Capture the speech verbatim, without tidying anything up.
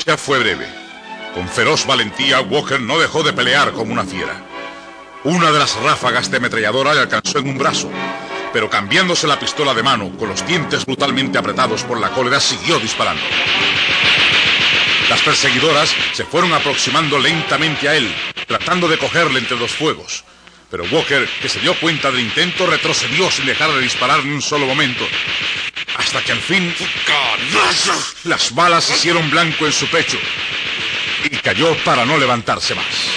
lucha fue breve. Con feroz valentía, Walker no dejó de pelear como una fiera. Una de las ráfagas de ametralladora le alcanzó en un brazo, pero cambiándose la pistola de mano, con los dientes brutalmente apretados por la cólera, siguió disparando. Las perseguidoras se fueron aproximando lentamente a él, tratando de cogerle entre los fuegos. Pero Walker, que se dio cuenta del intento, retrocedió sin dejar de disparar ni un solo momento. Hasta que al fin las balas hicieron blanco en su pecho y cayó para no levantarse más.